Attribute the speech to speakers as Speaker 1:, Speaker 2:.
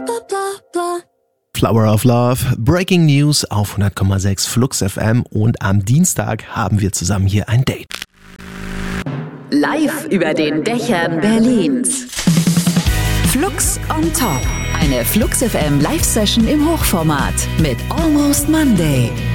Speaker 1: Flower of Love, Breaking News auf 100,6 Flux FM und am Dienstag haben wir zusammen hier ein Date.
Speaker 2: Live über den Dächern Berlins. Flux on Top. Eine Flux FM Live-Session im Hochformat mit Almost Monday.